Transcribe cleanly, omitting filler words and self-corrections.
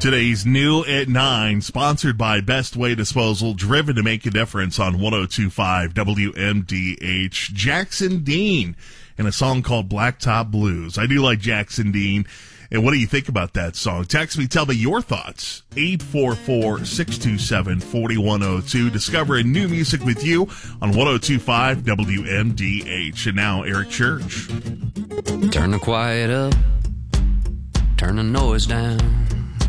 Today's new at 9, sponsored by Best Way Disposal, driven to make a difference on 102.5 WMDH. Jackson Dean and a song called Blacktop Blues. I do like Jackson Dean. And what do you think about that song? Text me, tell me your thoughts. 844-627-4102. Discovering new music with you on 102.5 WMDH. And now, Eric Church. Turn the quiet up. Turn the noise down.